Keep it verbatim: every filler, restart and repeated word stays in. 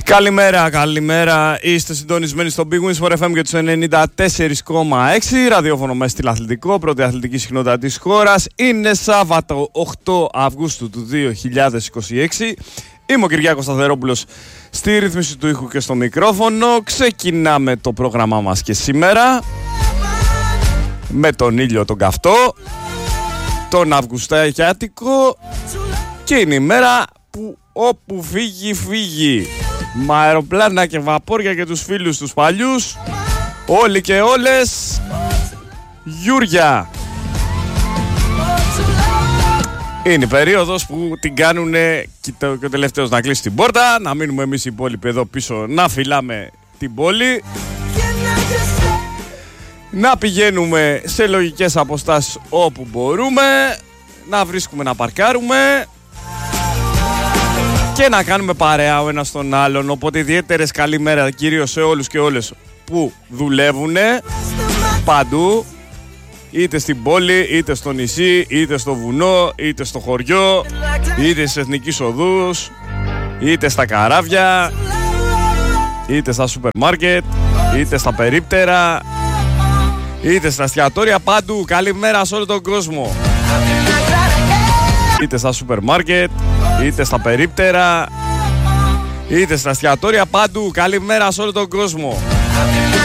Καλημέρα, καλημέρα. Είστε συντονισμένοι στο Big Wins for εφ εμ και τους ενενήντα τέσσερα κόμμα έξι. Ραδιόφωνο με στυλ αθλητικό, πρώτη αθλητική συχνότητα της χώρας. Είναι Σάββατο οκτώ Αυγούστου του δύο χιλιάδες είκοσι έξι. Είμαι ο Κυριάκος Σταθερόπουλος στη ρύθμιση του ήχου και στο μικρόφωνο. Ξεκινάμε το πρόγραμμά μας και σήμερα με τον ήλιο τον καυτό, τον Αυγουσταγιάτικο, και είναι η μέρα που όπου φύγει φύγει. Με αεροπλάνα και βαπόρια και τους φίλους τους παλιούς, όλοι και όλες γιούρια. Είναι η περίοδος που την κάνουνε και ο τελευταίος να κλείσει την πόρτα, να μείνουμε εμείς οι υπόλοιποι εδώ πίσω να φυλάμε την πόλη, να πηγαίνουμε σε λογικές αποστάσεις όπου μπορούμε, να βρίσκουμε να παρκάρουμε και να κάνουμε παρέα ο ένας τον άλλον. Οπότε ιδιαίτερες καλημέρα κυρίως σε όλους και όλες που δουλεύουνε παντού, είτε στην πόλη, είτε στο νησί, είτε στο βουνό, είτε στο χωριό, είτε στις εθνικές οδούς, είτε στα καράβια, είτε στα σούπερ μάρκετ, είτε στα περίπτερα, είτε στα εστιατόρια, παντού. Καλημέρα σε όλο τον κόσμο. Είτε στα σούπερ μάρκετ, είτε στα περίπτερα, είτε στα εστιατόρια, παντού. Καλημέρα σε όλο τον κόσμο.